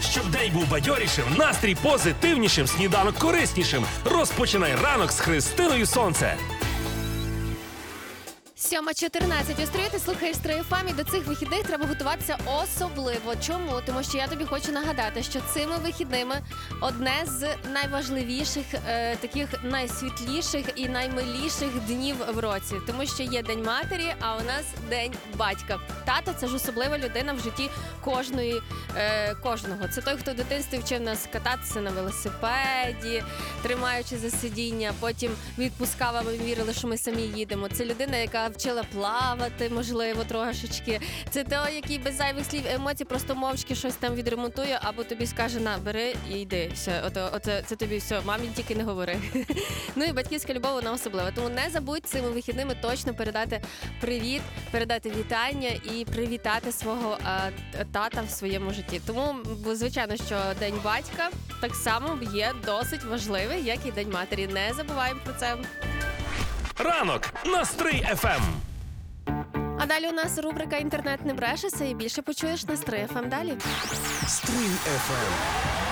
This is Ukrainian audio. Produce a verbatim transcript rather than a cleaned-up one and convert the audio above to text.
Щоб день був бадьорішим, настрій позитивнішим, сніданок кориснішим. Розпочинай ранок з Христиною Сонце. сьома чотирнадцять. Острію, ти слухаєш Стрий еф ем, і до цих вихідних треба готуватися особливо. Чому? Тому що я тобі хочу нагадати, що цими вихідними одне з найважливіших, е, таких найсвітліших і наймиліших днів в році. Тому що є День матері, а у нас День батька. Тато – це ж особлива людина в житті кожної, е, кожного. Це той, хто в дитинстві вчив нас кататися на велосипеді, тримаючи за сидіння, потім відпускав, а ми вірили, що ми самі їдемо. Це людина, яка вчила плавати, можливо, трошечки. Це той, який без зайвих слів і емоцій просто мовчки щось там відремонтує, або тобі скаже: на, бери і йди. Все, ото, оце, це тобі все, мамі тільки не говори. Ну і батьківська любов, вона особлива. Тому не забудь цими вихідними точно передати привіт, передати вітання і привітати свого а, тата в своєму житті. Тому, звичайно, що День батька так само є досить важливий, як і День матері. Не забуваємо про це. Ранок на Стрий еф ем. А далі у нас рубрика «Інтернет не брешеся» і більше почуєш на Стрий еф ем далі. Стрий еф ем.